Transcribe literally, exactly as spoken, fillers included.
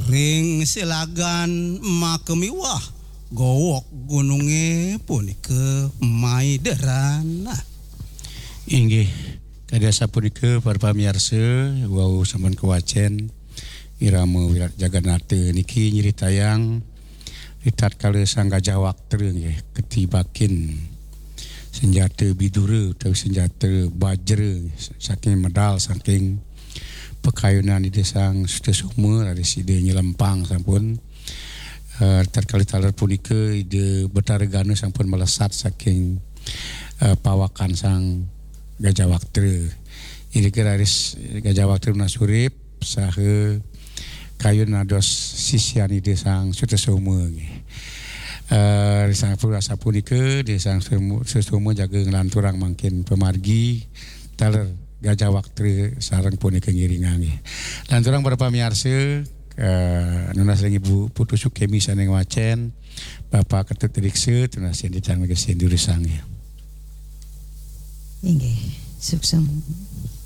Ring silagan makemiwah gowok gununge punika maideran. Inggih kada sapunika para pamirsa wau sampun kewacen irama Wirat Jagannatha niki nyeritayang ritat kala sang Gajah Waktra nggih ketibakin senjata bidura atau senjata bajra saking medal saking pekayunan di desang sudah semua ada sida nyelempang sampun uh, tatkala talar punika ide Betara Gana sampun melesat saking uh, pawakan sang Gajah Waktra. Ini kira Gajah Waktra nasurip saha kayun ados sisian ide sang sudah semua Uh, sang purasa punika di sang sesuma jaga ngelanturang makin pemargi taler Gajah Waktra sareng punika ngiringan nggih. Lanturang para pamirsa uh, nunas lagi Bu Putu Sukemi saneng wacen Bapak Ketut Riksa tunas yen dicang geus ndurisang nggih. Inggih, suksem.